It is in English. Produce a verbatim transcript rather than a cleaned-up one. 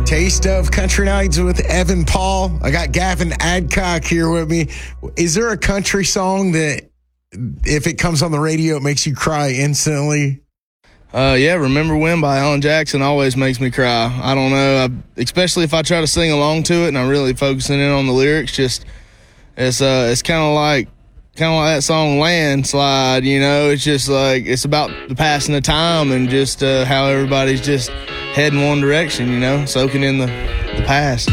Taste of Country Nights with Evan Paul. I got Gavin Adcock here with me. Is there a country song that, if it comes on the radio, it makes you cry instantly? Uh, yeah, Remember When by Alan Jackson always makes me cry. I don't know, I, especially if I try to sing along to it and I'm really focusing in on the lyrics. Just it's uh, it's kind of like kind of like that song Landslide. You know, it's just like it's about the passing of time and just uh, how everybody's just heading one direction. You know, soaking in the the past.